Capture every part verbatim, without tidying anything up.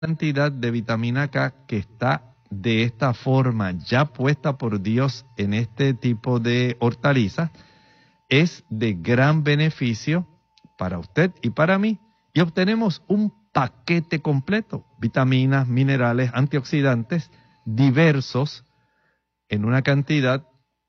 cantidad de vitamina K que está de esta forma ya puesta por Dios en este tipo de hortalizas es de gran beneficio para usted y para mí. Y obtenemos un paquete completo, vitaminas, minerales, antioxidantes diversos en una cantidad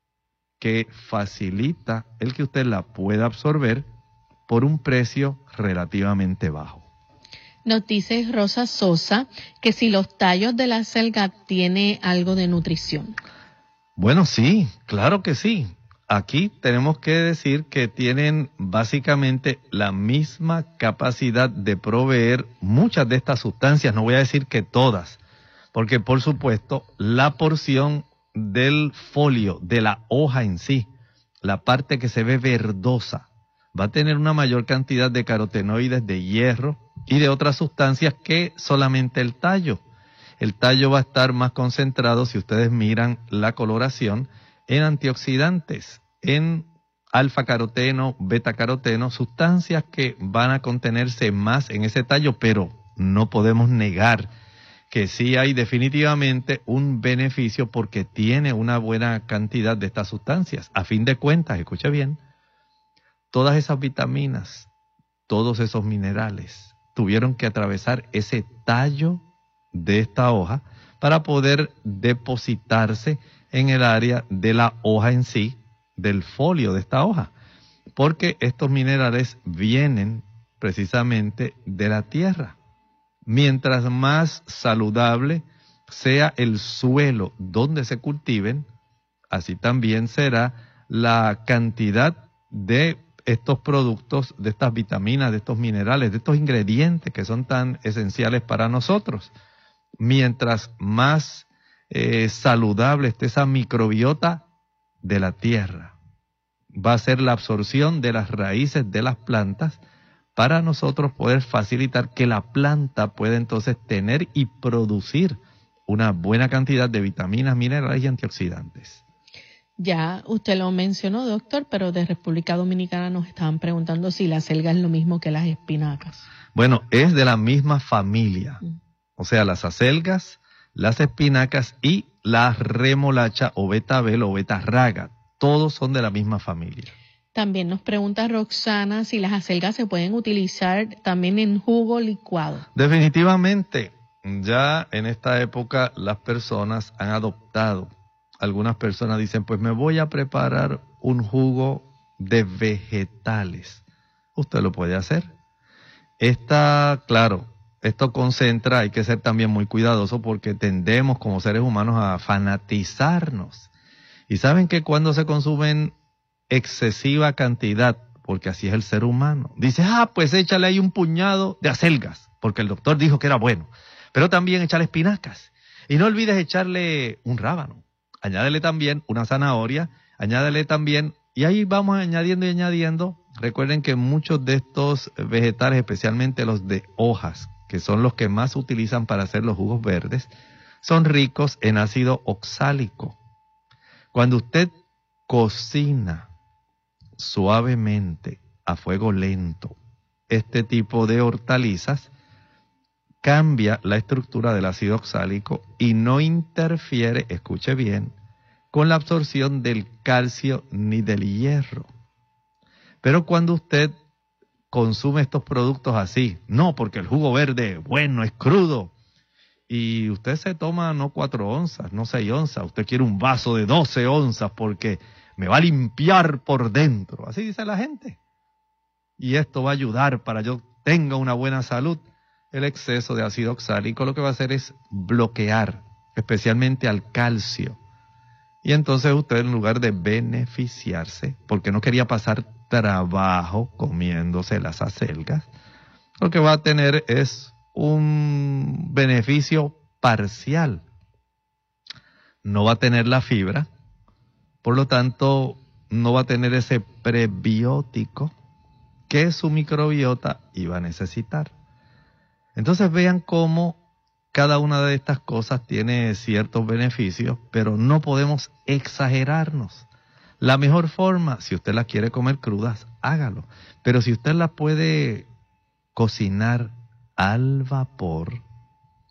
que facilita el que usted la pueda absorber por un precio relativamente bajo. Nos dice Rosa Sosa que si los tallos de la selga tiene algo de nutrición. Bueno, sí, claro que sí. Aquí tenemos que decir que tienen básicamente la misma capacidad de proveer muchas de estas sustancias, no voy a decir que todas, porque por supuesto la porción del folio, de la hoja en sí, la parte que se ve verdosa, va a tener una mayor cantidad de carotenoides, de hierro y de otras sustancias que solamente el tallo. El tallo va a estar más concentrado, si ustedes miran la coloración, en antioxidantes, en alfa-caroteno, beta-caroteno, sustancias que van a contenerse más en ese tallo, pero no podemos negar que sí hay definitivamente un beneficio porque tiene una buena cantidad de estas sustancias. A fin de cuentas, escuche bien, todas esas vitaminas, todos esos minerales tuvieron que atravesar ese tallo de esta hoja para poder depositarse en el área de la hoja en sí, del folio de esta hoja, porque estos minerales vienen precisamente de la tierra. Mientras más saludable sea el suelo donde se cultiven, así también será la cantidad de estos productos, de estas vitaminas, de estos minerales, de estos ingredientes que son tan esenciales para nosotros. Mientras más eh, saludable esté esa microbiota de la tierra, va a ser la absorción de las raíces de las plantas para nosotros poder facilitar que la planta pueda entonces tener y producir una buena cantidad de vitaminas, minerales y antioxidantes. Ya usted lo mencionó, doctor, pero de República Dominicana nos estaban preguntando si la selga es lo mismo que las espinacas. Bueno, es de la misma familia. Mm. O sea, las acelgas, las espinacas y la remolacha o betabel o betarraga, todos son de la misma familia. También nos pregunta Roxana si las acelgas se pueden utilizar también en jugo licuado. Definitivamente, ya en esta época las personas han adoptado. Algunas personas dicen, pues me voy a preparar un jugo de vegetales. Usted lo puede hacer. Está claro, esto concentra, hay que ser también muy cuidadoso porque tendemos como seres humanos a fanatizarnos. Y saben que cuando se consumen excesiva cantidad, porque así es el ser humano, dice, ah, pues échale ahí un puñado de acelgas, porque el doctor dijo que era bueno, pero también échale espinacas, y no olvides echarle un rábano, añádele también una zanahoria, añádele también, y ahí vamos añadiendo y añadiendo. Recuerden que muchos de estos vegetales, especialmente los de hojas, que son los que más se utilizan para hacer los jugos verdes, son ricos en ácido oxálico. Cuando usted cocina suavemente, a fuego lento, este tipo de hortalizas, cambia la estructura del ácido oxálico y no interfiere, escuche bien, con la absorción del calcio ni del hierro. Pero cuando usted consume estos productos así, no porque el jugo verde, bueno, es crudo, y usted se toma no cuatro onzas, no seis onzas, usted quiere un vaso de doce onzas porque me va a limpiar por dentro, así dice la gente. Y esto va a ayudar para yo tenga una buena salud. El exceso de ácido oxálico lo que va a hacer es bloquear, especialmente al calcio. Y entonces usted, en lugar de beneficiarse, porque no quería pasar trabajo comiéndose las acelgas, lo que va a tener es un beneficio parcial. No va a tener la fibra, por lo tanto, no va a tener ese prebiótico que su microbiota iba a necesitar. Entonces vean cómo cada una de estas cosas tiene ciertos beneficios, pero no podemos exagerarnos. La mejor forma, si usted las quiere comer crudas, hágalo. Pero si usted las puede cocinar al vapor,